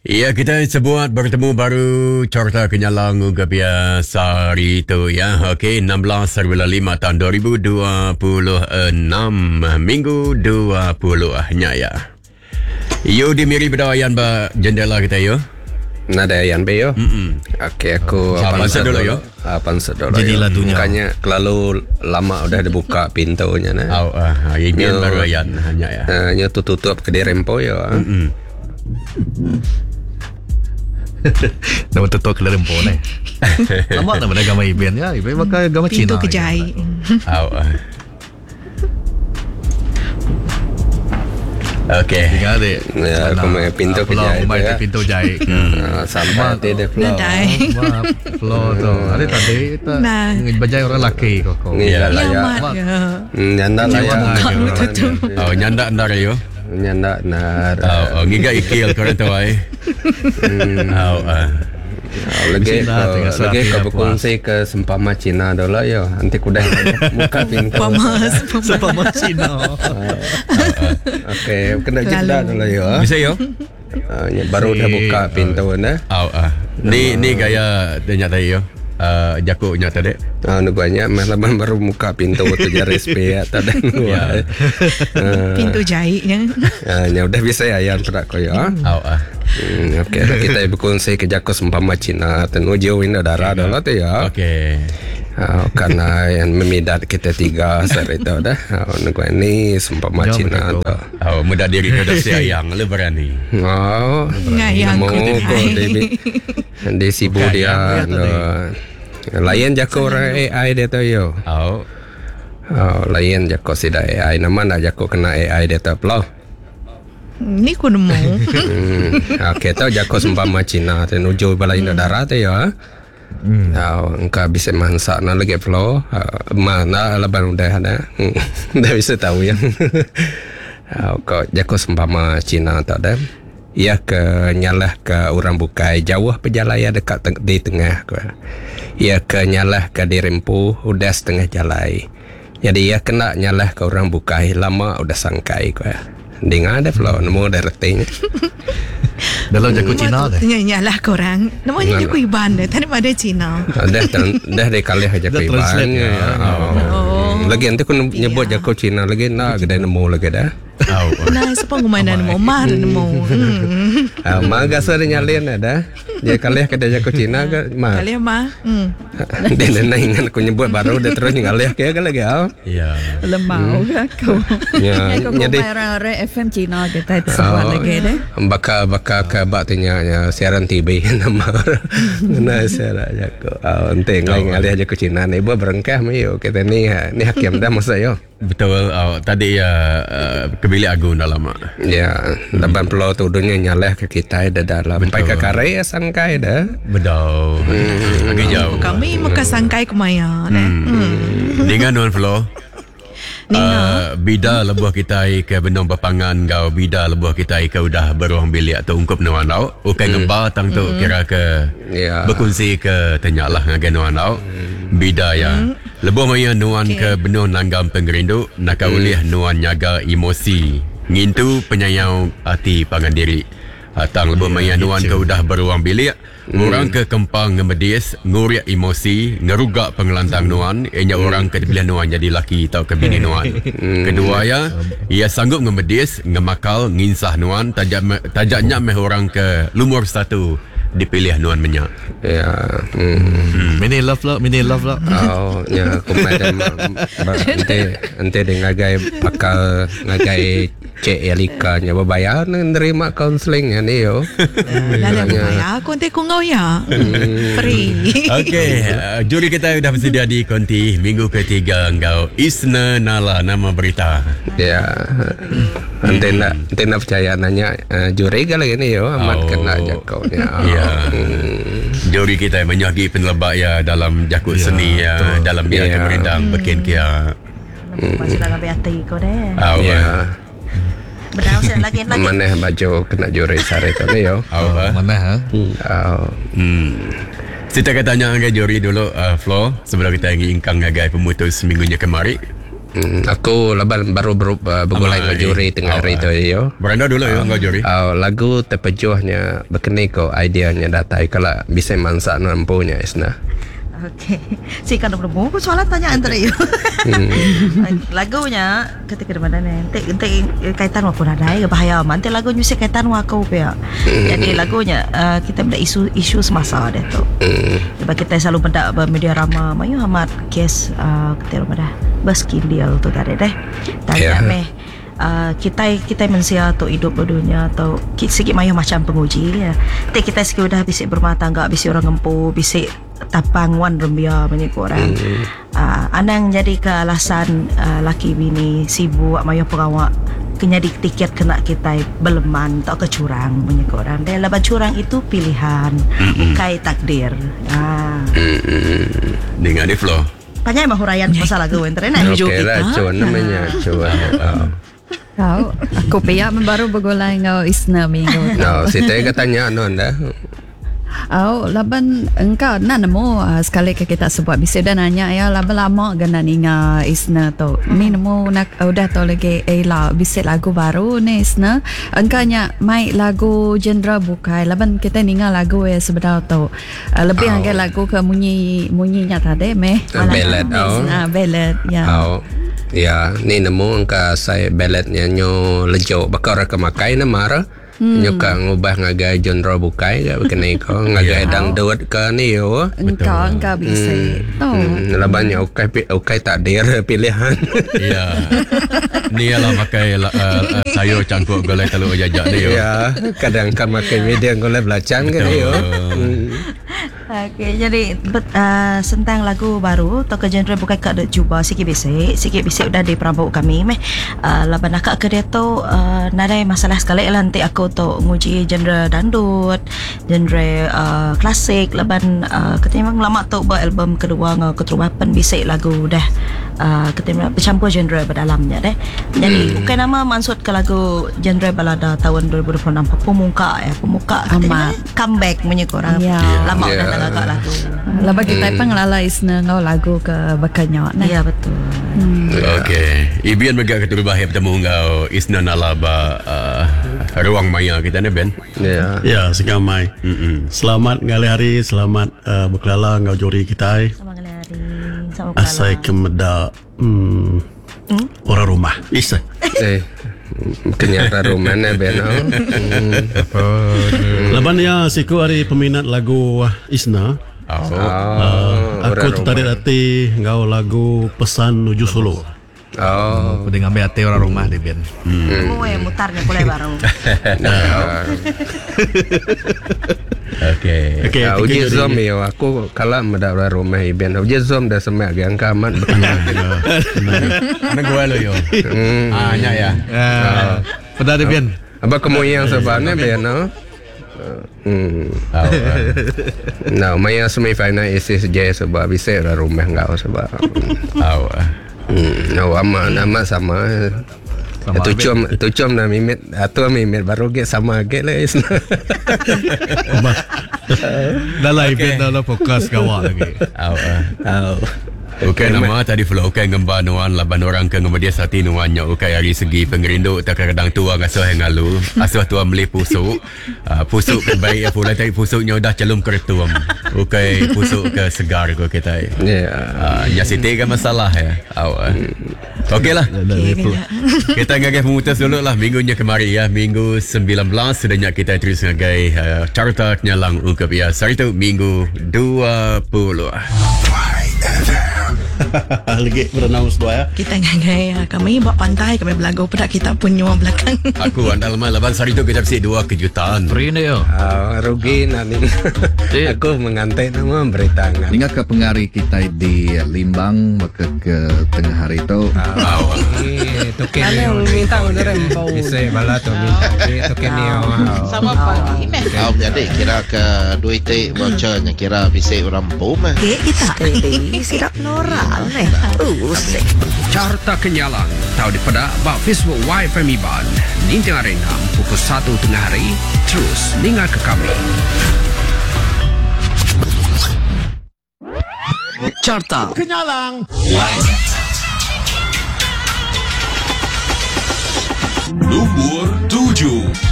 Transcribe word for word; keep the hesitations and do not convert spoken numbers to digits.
Ya, kita sebuat bertemu baru Corta Kenyalang kebiasa hari itu ya. Okey, enam belas lima tahun dua ribu dua puluh enam, Minggu dua puluh nya ya. Yo dimiri bedawayan ba jendela kita yo. Nada yang be yo. Okey, aku apa dulu yo? Apa dulu. Jadilah dunia. Makanya terlalu lama udah dibuka pintunya nah. Oh, ah, ini baru ayan hanya ya. Uh, nyo tutup ke rempo yo. Mm. Nama tutup ke rempo ni. Lama tak pada gambar Iben ya. Iben pakai gambar Cina. Pintu kejai. Oh. Okey. Tinggal dek. Ya, aku main pintu kejai. Aku main pintu jai. Sampai dia dia floor. Nadai. Floor tu. Ada tadi kita Nah. bajai orang lelaki kok. Iya lah Ya ya. mat ya. Nyanda lah ya. Kamu tutup. Oh, nyanda ndar yo. Nyanda nar. Oh, oh ngiga ikil kau tu ai. Oh, ah. Lagi Cina tengah lagi sapi kau dah berkongsi ke sempama Cina dulu yo. Nanti kuda buka pintu. Pamas. Sepama Cina. Okey, kena jeda dulu yo. Bisa yo? Uh, baru dah buka pintu nah. Oh, ah. Ni ni gaya tanya tadi yo. Uh, jakuk nya tadi. Ah, nu banyak malam baru buka pintu tu jari S P ya tadi. Ya. Pintu jahitnya. Ah, nya udah bisa ya yang perak ko ya. Oh, ah. Hmm, okey, kita berkongsi ke jakuk sempama Cina tenu jauh ini darah dulu tu ya. Okey. Uh, karena yang memidat kita tiga saat itu dah. Uh, negara ni sempama Jom Cina betul. tu. Oh, mudah diri kau dah sayang lu berani. Oh, Ngayang mau ku ko dai. di di sibu Bukan, dia. ya, No. Layan jako orang A I dia tu yo. Oh. Oh, layan jako sida A I. Nama nak jako kena A I dia tu pelau. Ni ku nemu. Hmm. Okey, tahu jako sempama Cina tu nuju balai darah tu ya. Hmm. Oh, engkau bisa masak nak lagi flow. Uh, mana laban udah ada. Dah bisa tahu yang. Oh, kau jako sempama Cina tak ada. Ia ke nyalah ke orang bukai jauh perjalanan dekat teng- di tengah kau. Ia ke nyalah ke di rempu udah setengah jalan. Jadi ia kena nyalah ke orang bukai lama udah sangkai kau. Dengar ada flow nemu ada reting. Dalam jakut Cina deh. Nyalah korang. Namanya je ku Iban deh. Tadi pada Cina. Dah dah dia kali aja Dah ke translate Iban. ya. Oh. Lagi nanti aku nyebut Ya. jako Cina lagi nak kedai nemu lagi dah. Oh. Nah, siapa ngumainan nemu? Mar nemu. Hmm. Ah, maga sore nyalin ada. Dia kali kedai jako Cina ke ma. Kali mah. Hmm. Dia nena ingat aku nyebut baru dia terus ngalih ke lagi ah. Ya. Lemau ke kau. Ya, Kau jadi orang F M Cina kita sebut lagi deh. bakal bakal ke bak tanya ya, siaran T V nama. Nah, siaran jako. Ah, ente ngai ngalih jako Cina ni buat berengkah me yo kita ni ni hakim dah masa yo. Betul. Oh, tadi ya uh, ke bilik agung dah lama. Ya, laban pulau tu dunia nyaleh ke kita dah dalam. Sampai ke Karai sangkai dah. Betul. Hmm. Agak jauh. Kami muka sangkai kumaya deh. Hmm. Dengan non flow. Ni Uh, bida lebuh kita ke benong berpangan kau bida lebuh kita ke udah beruang bilik atau ungkup nuan lau ukai ngemba tang tu kira ke Ya. berkongsi ke tenyalah ngagai nuan lau bida ya lebuh maya nuan ke benong nanggam pengerindu nak ulih nuan nyaga emosi ngintu penyayang hati pangan diri atang lebuh maya nuan ke udah beruang bilik orang ke kempang ngemedis nguriak emosi ngerugak pengelantang nuan ianya orang ke bila nuan jadi laki tau ke bini nuan kedua ya ia sanggup ngemedis ngemakal nginsah nuan tajak tajaknya meh orang ke lumur satu dipilih nuan menyak. Ya. Hmm. Mini love lah, mini love lah. Oh, ya kemudian ente ente de ngagai pakal ngagai Cik Elika nya berbayar nerima counseling ni yo. Lalu ya, aku nanti ku ngau ya. Free. Okey, uh, juri kita dah bersedia di konti minggu ketiga engkau Isna Nala nama berita. Ya. Ente nak ente nak percaya nanya uh, juri ke lagi ni yo amat Oh. kena jakau nya. Ya. Juri kita menyagi penelebak ya dalam jakut Ya, seni ya betul. dalam biar Ya. kemerindang bekin kia. Masih dalam hati kau deh. Aw. Ya. Bedau saya lagi lagi. Mana baju kena juri sare tu ni yo. Aw. ah. Mana ha? Oh. Hmm. Kita akan tanya dengan juri dulu uh, Flo sebelum kita ingin ingkang ngagai pemutus minggunya kemari. Hmm, aku laban baru ber, uh, bergulai dengan juri tengah hari tu yo. Beranda dulu ya kau juri. Uh, lagu terpejuhnya berkenai ko ideanya datai kalau bisa mansak nampunya isna. Okey. Si kan bermu aku soalan tanya antara you. Hmm. Lagunya ketika di mana ni? Tek tek kaitan apa ada ya bahaya man. Tek lagunya si kaitan aku pia. Jadi lagunya uh, kita ada isu isu semasa dia tu. Hmm. Sebab kita selalu benda media rama mayu amat kes uh, kita pada baskin dia tu tadi deh. Tanya yeah. meh Uh, kita kita manusia atau hidup di dunia atau sikit mayu macam penguji ya. Tek kita sikit dah bisik bermata enggak bisik orang ngempu bisik tapang wan rembia banyak orang. Mm. Uh, anang jadi ke alasan uh, laki bini sibuk mayu pengawak kena tiket kena kita beleman atau kecurang banyak orang. Dan lepas curang itu pilihan bukan takdir. Ah. Dengan ni flow. Panjang mah huraian masalah gue internet. Okey lah, cuan namanya cuan. Kau, aku pihak baru bergulai ngau isna minggu. No, si teh katanya non dah. Oh, laban engkau nak nemu uh, sekali ke kita sebut bisa dah nanya ya laban lama gana ninga isna tu. Ni nemu nak uh, udah tu lagi eh lah bisa lagu baru ni isna. Engkaunya mai lagu genre bukai laban kita ninga lagu ya sebenar tu. Uh, lebih oh. Angkat lagu ke munyi munyinya tadi meh. Ballad oh. Ah, ballad ya. Oh. Ya, ni nemu angka saya balletnya nyo lejo bakar ke makai na mara. Hmm. Nyo ka ngubah ngagai genre bukai ke kenai ko ngagai dangdut ke ni yo. Engkau engkau bisa. Oh. Hmm. Labannya ukai ukai takdir pilihan. Ya. Ni lah pakai uh, uh, sayur campur gulai telur jajak ni yo. Ya, kadang kan makai media gulai belacan ke ni yo. Okey, jadi uh, tentang lagu baru atau ke genre bukan kak dek cuba sikit bisik, sikit bisik udah di perambut kami meh. Uh, laban nak ke dia tu uh, nada masalah sekali lah nanti aku tu nguji genre dandut, genre uh, klasik. Laban uh, katanya memang lama tu buat album kedua ngau keterubapan bisik lagu dah. Uh, katanya bercampur genre berdalamnya deh. Jadi hmm. bukan nama maksud ke lagu genre balada tahun dua ribu dua puluh enam pemuka ya, pemuka katanya comeback punya korang. Yeah. Lama yeah. dah agak lagu. Lepas kita pun ngelala isna ngau lagu ke bakanya. Ya betul. Hmm. Okey. Ibian megak ketua bahaya bertemu ngau isna nalaba uh, ruang maya kita ni Ben. Ya. Ya, segamai. Mm-mm. Selamat ngali hari, selamat uh, berkelala ngau juri kita. Selamat ngali hari. Selamat berkelala. Asai kemeda hmm, hmm? orang rumah. Isa. Eh. Kenyataan rumahnya Ben. Laban ya siku hari peminat lagu Isna. Oh. Uh, aku tertarik hati ngau lagu Pesan Nuju Solo. Oh, aku dengan hati orang rumah di Ben. Hmm. Oh, ya mutarnya mulai baru. Okey. Okey. Uh, uji zoom ya aku kalau mendapat rumah Ben. Uji zoom dah semak yang kaman betul. Mana gua lo yo. Ah, nya ya. Ah. Pada di Ben. Apa kamu yang sebenarnya Ben no? Hmm. Oh, nah, maya semifinal isi saja sebab bisa orang rumah enggak sebab. Oh. Hmm, no, ama nama sama. Tu cum tu cum na mimit atau mimit baru ke sama ke lah isna. Dah lah ibit dah lah fokus kawak lagi. Au. Au. Okey nama tadi flow okey ngembang nuan laban orang ke ngemedia sati nuannya okey dari segi pengerindu tak kadang tua ngasuh yang ngalu asuh tua beli pusuk uh, pusuk baik ya pula tapi pusuknya dah celum kertuam okey pusuk ke segar ko kita ya uh, ya siti kan masalah ya au okeylah okay, kita ngagai pemutus dulu lah minggunya kemari ya minggu sembilan belas sudahnya kita terus ngagai uh, carta nyalang ungkap ya hari tu minggu dua puluh lagi berenang semua ya. Kita ngagai kami buat pantai kami belagu pada kita punya belakang. Aku andal malam lepas hari tu kita bersih dua kejutan. Beri ni yo. Uh, rugi nanti. Aku mengantai nama berita ngan. Ingat ke pengari kita di Limbang maka ke tengah hari tu. Oh. Itu kena minta udah rempau. Bisa bala tu minta. Itu kena. Sama pagi meh. Kau jadi kira ke duit te vouchernya kira bisa rempau meh. Ke kita ini sirap Nora. Usik. Carta Kenyalang tahu di pada bak Facebook Y F M Iban Nintang Arena pukul satu tengah hari terus dengar ke kami. Carta Kenyalang. Nombor tujuh.